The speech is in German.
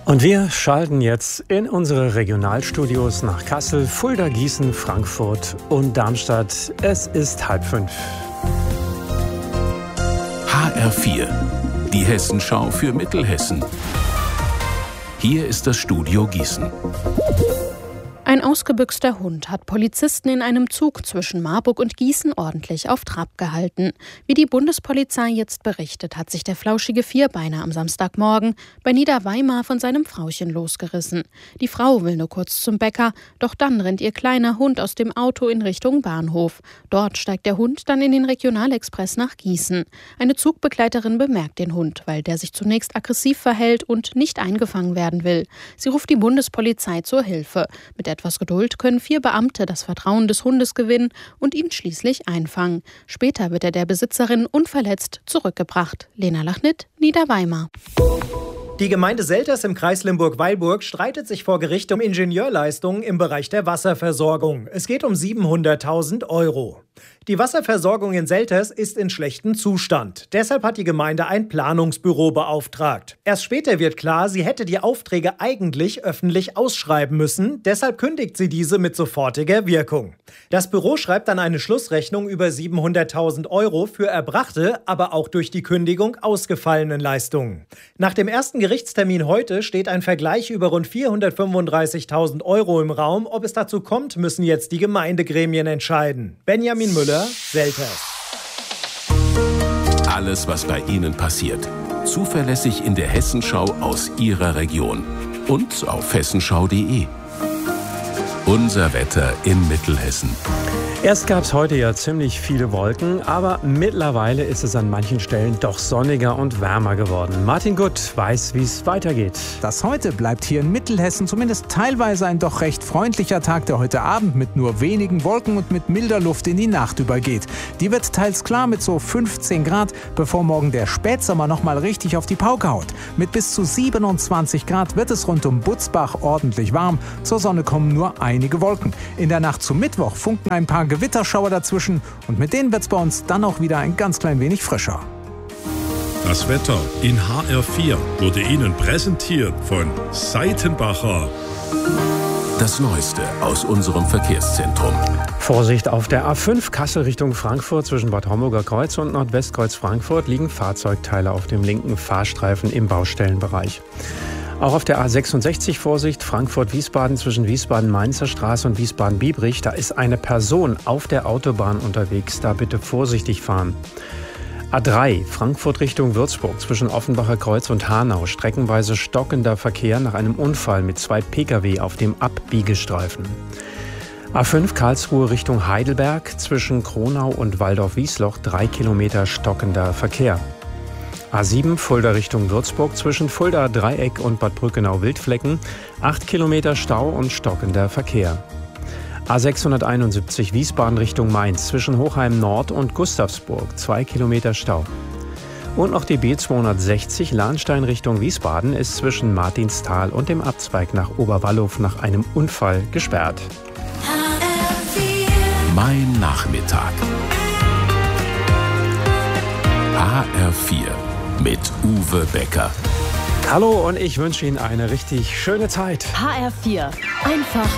Und wir schalten jetzt in unsere Regionalstudios nach Kassel, Fulda, Gießen, Frankfurt und Darmstadt. Es ist 4:30. HR4, die Hessenschau für Mittelhessen. Hier ist das Studio Gießen. Ein ausgebüxter Hund hat Polizisten in einem Zug zwischen Marburg und Gießen ordentlich auf Trab gehalten. Wie die Bundespolizei jetzt berichtet, hat sich der flauschige Vierbeiner am Samstagmorgen bei Niederweimar von seinem Frauchen losgerissen. Die Frau will nur kurz zum Bäcker, doch dann rennt ihr kleiner Hund aus dem Auto in Richtung Bahnhof. Dort steigt der Hund dann in den Regionalexpress nach Gießen. Eine Zugbegleiterin bemerkt den Hund, weil der sich zunächst aggressiv verhält und nicht eingefangen werden will. Sie ruft die Bundespolizei zur Hilfe. Mit etwas Geduld können 4 Beamte das Vertrauen des Hundes gewinnen und ihn schließlich einfangen. Später wird er der Besitzerin unverletzt zurückgebracht. Lena Lachnit, Niederweimar. Die Gemeinde Selters im Kreis Limburg-Weilburg streitet sich vor Gericht um Ingenieurleistungen im Bereich der Wasserversorgung. Es geht um 700.000 €. Die Wasserversorgung in Selters ist in schlechtem Zustand. Deshalb hat die Gemeinde ein Planungsbüro beauftragt. Erst später wird klar, sie hätte die Aufträge eigentlich öffentlich ausschreiben müssen. Deshalb kündigt sie diese mit sofortiger Wirkung. Das Büro schreibt dann eine Schlussrechnung über 700.000 € für erbrachte, aber auch durch die Kündigung ausgefallenen Leistungen. Nach dem ersten Gerichtstermin heute steht ein Vergleich über rund 435.000 € im Raum. Ob es dazu kommt, müssen jetzt die Gemeindegremien entscheiden. Benjamin Müller, Selters. Alles, was bei Ihnen passiert. Zuverlässig in der Hessenschau aus Ihrer Region. Und auf hessenschau.de. Unser Wetter in Mittelhessen. Erst gab es heute ja ziemlich viele Wolken, aber mittlerweile ist es an manchen Stellen doch sonniger und wärmer geworden. Martin Gutt weiß, wie es weitergeht. Das heute bleibt hier in Mittelhessen zumindest teilweise ein doch recht freundlicher Tag, der heute Abend mit nur wenigen Wolken und mit milder Luft in die Nacht übergeht. Die wird teils klar mit so 15 Grad, bevor morgen der Spätsommer nochmal richtig auf die Pauke haut. Mit bis zu 27 Grad wird es rund um Butzbach ordentlich warm. Zur Sonne kommen nur einige Wolken. In der Nacht zum Mittwoch funken ein paar Gewitterschauer dazwischen und mit denen wird es bei uns dann auch wieder ein ganz klein wenig frischer. Das Wetter in HR4 wurde Ihnen präsentiert von Seitenbacher. Das Neueste aus unserem Verkehrszentrum. Vorsicht auf der A5 Kassel Richtung Frankfurt. Zwischen Bad Homburger Kreuz und Nordwestkreuz Frankfurt liegen Fahrzeugteile auf dem linken Fahrstreifen im Baustellenbereich. Auch auf der A66 Vorsicht, Frankfurt-Wiesbaden zwischen Wiesbaden-Mainzer Straße und Wiesbaden-Biebrich. Da ist eine Person auf der Autobahn unterwegs. Da bitte vorsichtig fahren. A3 Frankfurt Richtung Würzburg zwischen Offenbacher Kreuz und Hanau. Streckenweise stockender Verkehr nach einem Unfall mit 2 Pkw auf dem Abbiegestreifen. A5 Karlsruhe Richtung Heidelberg zwischen Kronau und Waldorf-Wiesloch 3 Kilometer stockender Verkehr. A7 Fulda Richtung Würzburg zwischen Fulda Dreieck und Bad Brückenau-Wildflecken 8 Kilometer Stau und stockender Verkehr. A671 Wiesbaden Richtung Mainz zwischen Hochheim Nord und Gustavsburg 2 Kilometer Stau. Und noch die B260 Lahnstein Richtung Wiesbaden ist zwischen Martinsthal und dem Abzweig nach Oberwallow nach einem Unfall gesperrt. Mein Nachmittag. HR4 mit Uwe Becker. Hallo und ich wünsche Ihnen eine richtig schöne Zeit. HR4, einfach